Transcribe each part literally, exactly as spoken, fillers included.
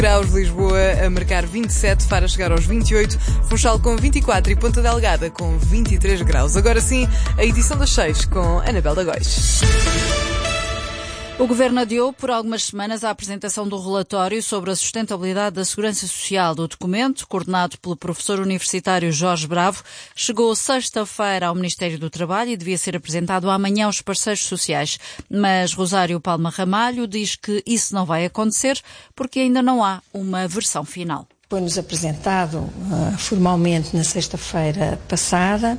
Graus, Lisboa a marcar vinte e sete, Faro a chegar aos vinte e oito, Funchal com vinte e quatro e Ponta Delgada com vinte e três graus. Agora sim, a edição das seis com Anabel da Góis. O Governo adiou por algumas semanas a apresentação do relatório sobre a sustentabilidade da Segurança Social. Do documento, coordenado pelo professor universitário Jorge Bravo, chegou sexta-feira ao Ministério do Trabalho e devia ser apresentado amanhã aos parceiros sociais. Mas Rosário Palma Ramalho diz que isso não vai acontecer porque ainda não há uma versão final. Foi-nos apresentado uh, formalmente na sexta-feira passada,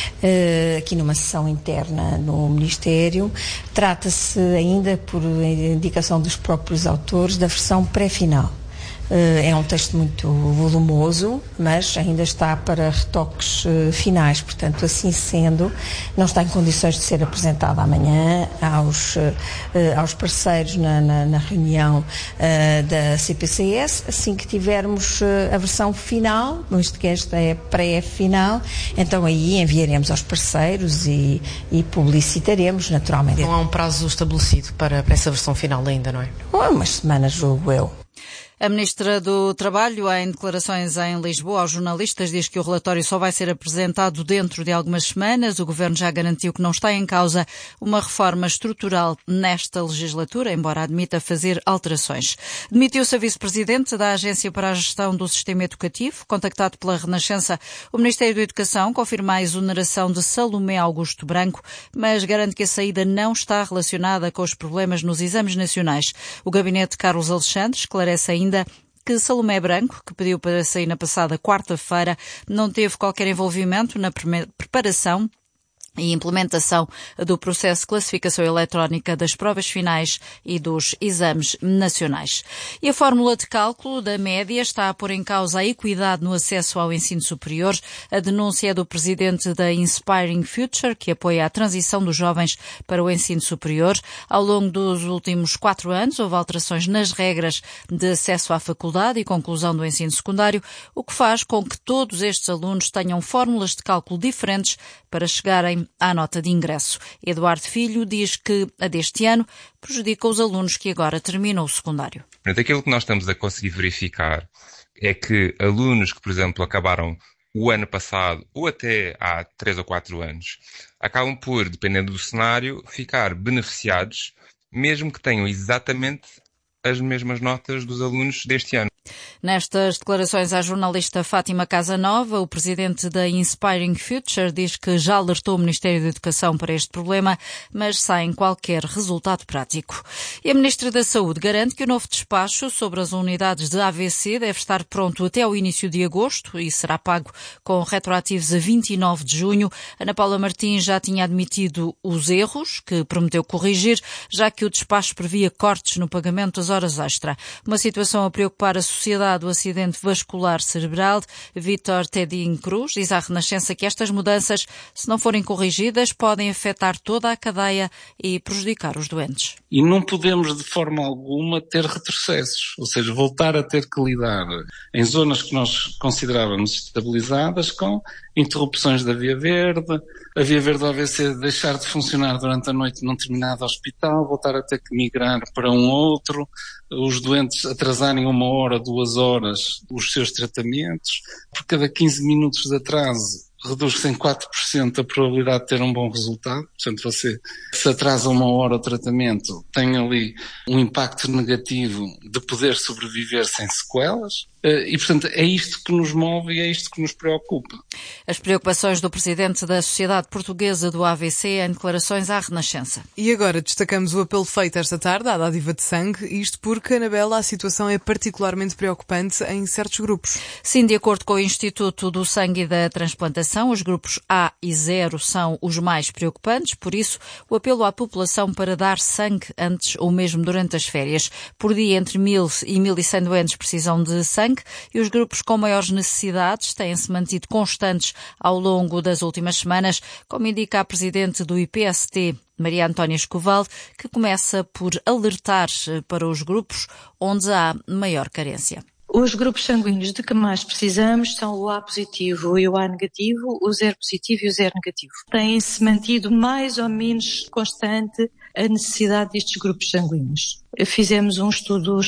uh, aqui numa sessão interna no Ministério. Trata-se ainda, por indicação dos próprios autores, da versão pré-final. Uh, é um texto muito volumoso, mas ainda está para retoques uh, finais. Portanto, assim sendo, não está em condições de ser apresentado amanhã aos, uh, uh, aos parceiros na, na, na reunião uh, da C P C S. Assim que tivermos uh, a versão final, visto que esta é pré-final, então aí enviaremos aos parceiros e, e publicitaremos naturalmente. Não há um prazo estabelecido para, para essa versão final ainda, não é? Há umas semanas, julgo eu. A Ministra do Trabalho, em declarações em Lisboa aos jornalistas, diz que o relatório só vai ser apresentado dentro de algumas semanas. O Governo já garantiu que não está em causa uma reforma estrutural nesta legislatura, embora admita fazer alterações. Demitiu-se a Vice-Presidente da Agência para a Gestão do Sistema Educativo. Contactado pela Renascença, o Ministério da Educação confirma a exoneração de Salomé Augusto Branco, mas garante que a saída não está relacionada com os problemas nos exames nacionais. O gabinete de Carlos Alexandre esclarece ainda que Salomé Branco, que pediu para sair na passada quarta-feira, não teve qualquer envolvimento na preparação e implementação do processo de classificação eletrónica das provas finais e dos exames nacionais. E a fórmula de cálculo da média está a pôr em causa a equidade no acesso ao ensino superior. A denúncia é do presidente da Inspiring Future, que apoia a transição dos jovens para o ensino superior. Ao longo dos últimos quatro anos, houve alterações nas regras de acesso à faculdade e conclusão do ensino secundário, o que faz com que todos estes alunos tenham fórmulas de cálculo diferentes para chegarem à nota de ingresso. Eduardo Filho diz que a deste ano prejudica os alunos que agora terminam o secundário. Aquilo que nós estamos a conseguir verificar é que alunos que, por exemplo, acabaram o ano passado ou até há três ou quatro anos, acabam por, dependendo do cenário, ficar beneficiados, mesmo que tenham exatamente as mesmas notas dos alunos deste ano. Nestas declarações à jornalista Fátima Casanova, o presidente da Inspiring Future diz que já alertou o Ministério da Educação para este problema, mas sem qualquer resultado prático. E a Ministra da Saúde garante que o novo despacho sobre as unidades de A V C deve estar pronto até ao início de agosto e será pago com retroativos a vinte e nove de junho. Ana Paula Martins já tinha admitido os erros, que prometeu corrigir, já que o despacho previa cortes no pagamento das horas extra. Uma situação a preocupar a Sociedade do Acidente Vascular Cerebral. Vítor Tedin Cruz diz à Renascença que estas mudanças, se não forem corrigidas, podem afetar toda a cadeia e prejudicar os doentes. E não podemos de forma alguma ter retrocessos, ou seja, voltar a ter que lidar em zonas que nós considerávamos estabilizadas com interrupções da via verde, a via verde do A V C deixar de funcionar durante a noite num determinado hospital, voltar a ter que migrar para um outro, os doentes atrasarem uma hora, duas horas os seus tratamentos, por cada quinze minutos de atraso reduz-se em quatro por cento a probabilidade de ter um bom resultado. Portanto, você se atrasa uma hora o tratamento, tem ali um impacto negativo de poder sobreviver sem sequelas. E, portanto, é isto que nos move e é isto que nos preocupa. As preocupações do presidente da Sociedade Portuguesa do A V C em declarações à Renascença. E agora destacamos o apelo feito esta tarde à dádiva de sangue, isto porque, Anabela, a situação é particularmente preocupante em certos grupos. Sim, de acordo com o Instituto do Sangue e da Transplantação, os grupos A e zero são os mais preocupantes, por isso o apelo à população para dar sangue antes ou mesmo durante as férias. Por dia, entre mil e mil e cem doentes precisam de sangue, e os grupos com maiores necessidades têm-se mantido constantes ao longo das últimas semanas, como indica a presidente do I P S T, Maria Antónia Escoval, que começa por alertar para os grupos onde há maior carência. Os grupos sanguíneos de que mais precisamos são o A positivo e o A negativo, o zero positivo e o zero negativo. Tem-se mantido mais ou menos constante a necessidade destes grupos sanguíneos. Fizemos um estudo